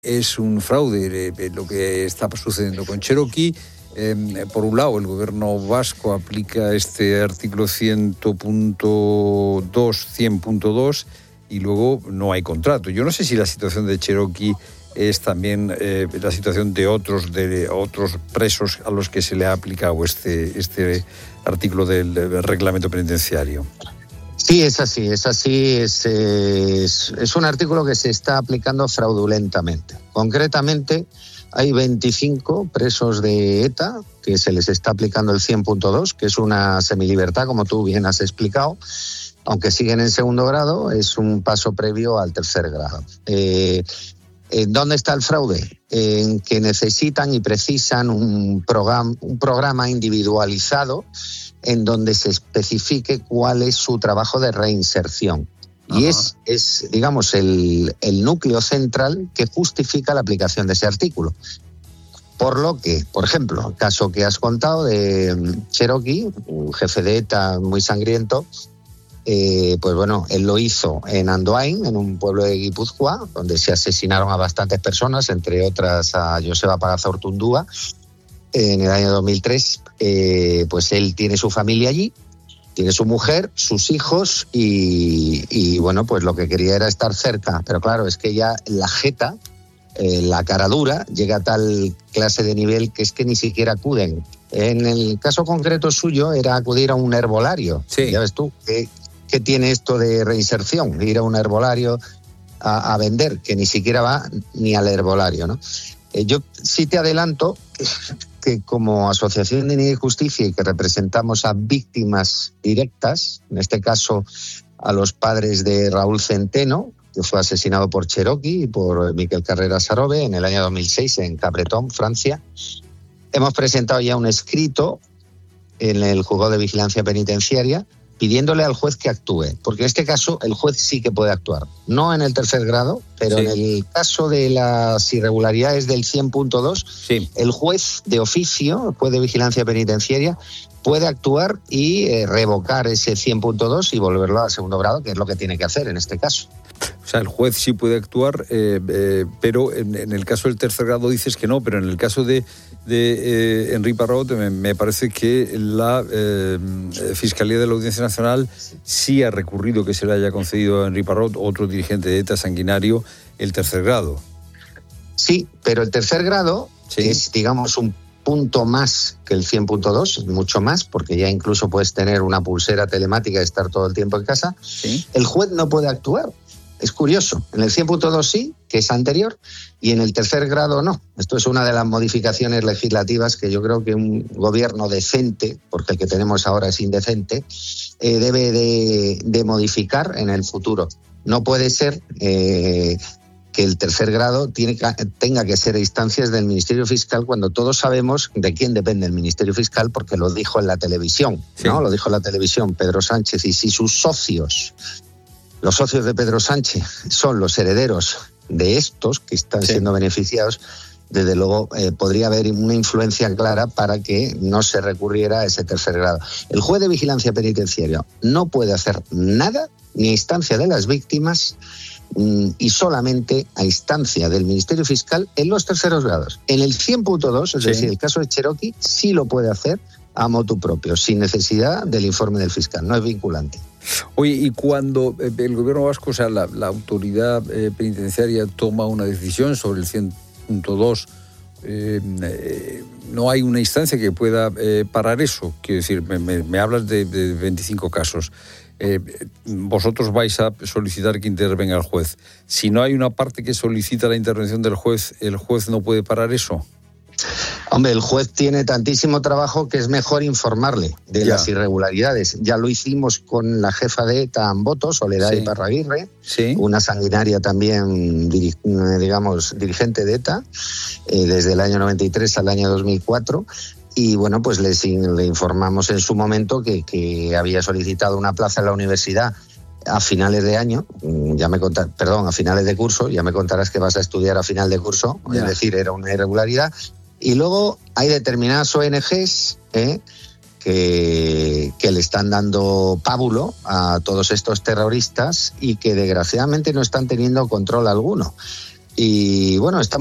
es un fraude lo que está sucediendo con Cherokee. Por un lado, el gobierno vasco aplica este artículo 100.2 y luego no hay contrato. Yo no sé si la situación de Cherokee es también la situación de otros presos a los que se le ha aplicado este artículo del reglamento penitenciario. Sí, es así. Es un artículo que se está aplicando fraudulentamente. Concretamente, hay 25 presos de ETA que se les está aplicando el 100.2, que es una semilibertad, como tú bien has explicado. Aunque siguen en segundo grado, es un paso previo al tercer grado. ¿Dónde está el fraude? En que necesitan y precisan un programa individualizado en donde se especifique cuál es su trabajo de reinserción. Ajá. Y es digamos, el núcleo central que justifica la aplicación de ese artículo. Por lo que, por ejemplo, el caso que has contado de Cherokee, un jefe de ETA muy sangriento, pues bueno, él lo hizo en Andoain, en un pueblo de Guipúzcoa, donde se asesinaron a bastantes personas, entre otras a Joseba Pagazaurtundúa, en el año 2003. Pues él tiene su familia allí, tiene su mujer, sus hijos y bueno, pues lo que quería era estar cerca. Pero claro, es que ya la jeta, la cara dura, llega a tal clase de nivel que es que ni siquiera acuden. En el caso concreto suyo era acudir a un herbolario. Sí. Ya ves tú, ¿qué tiene esto de reinserción? Ir a un herbolario a vender, que ni siquiera va ni al herbolario, ¿no? Yo sí te adelanto que como Asociación de Dignidad y Justicia y que representamos a víctimas directas, en este caso a los padres de Raúl Centeno, que fue asesinado por Cherokee y por Miquel Carrera Sarobe en el año 2006 en Capbreton, Francia, hemos presentado ya un escrito en el Juzgado de Vigilancia Penitenciaria pidiéndole al juez que actúe, porque en este caso el juez sí que puede actuar, no en el tercer grado, pero sí. En el caso de las irregularidades del 100.2, sí. El juez de oficio, el juez de Vigilancia Penitenciaria, puede actuar y revocar ese 100.2 y volverlo a segundo grado, que es lo que tiene que hacer en este caso. O sea, el juez sí puede actuar, pero en el caso del tercer grado dices que no, pero en el caso de Henri Parrot me parece que la Fiscalía de la Audiencia Nacional sí ha recurrido que se le haya concedido a Henri Parrot, otro dirigente de ETA sanguinario, el tercer grado. Sí, pero el tercer grado sí. Es, digamos, un punto más que el 100.2, mucho más, porque ya incluso puedes tener una pulsera telemática y estar todo el tiempo en casa. ¿Sí? El juez no puede actuar. Es curioso, en el 100.2 sí, que es anterior, y en el tercer grado no. Esto es una de las modificaciones legislativas que yo creo que un gobierno decente, porque el que tenemos ahora es indecente, debe de modificar en el futuro. No puede ser que el tercer grado tenga que ser a instancias del Ministerio Fiscal cuando todos sabemos de quién depende el Ministerio Fiscal, porque lo dijo en la televisión, sí. ¿No? Lo dijo en la televisión Pedro Sánchez, y si sus socios... Los socios de Pedro Sánchez son los herederos de estos que están sí. siendo beneficiados. Desde luego podría haber una influencia clara para que no se recurriera a ese tercer grado. El juez de Vigilancia Penitenciaria no puede hacer nada ni a instancia de las víctimas y solamente a instancia del Ministerio Fiscal en los terceros grados. En el 100.2, es sí. decir, el caso de Cherokee, sí lo puede hacer a motu propio, sin necesidad del informe del fiscal, no es vinculante. Oye, y cuando el gobierno vasco, o sea, la autoridad penitenciaria toma una decisión sobre el 100.2, no hay una instancia que pueda parar eso. Quiero decir, me hablas de 25 casos. Vosotros vais a solicitar que intervenga el juez. Si no hay una parte que solicita la intervención del juez, ¿el juez no puede parar eso? Hombre, el juez tiene tantísimo trabajo que es mejor informarle de las irregularidades. Ya lo hicimos con la jefa de ETA Amboto, Soledad sí. Iparraguirre, sí. Una sanguinaria también, digamos, dirigente de ETA, desde el año 93 al año 2004. Y bueno, pues le informamos en su momento que había solicitado una plaza en la universidad a finales de año, a finales de curso, ya me contarás que vas a estudiar a final de curso, es decir, era una irregularidad. Y luego hay determinadas ONGs que le están dando pábulo a todos estos terroristas y que desgraciadamente no están teniendo control alguno. Y bueno, estamos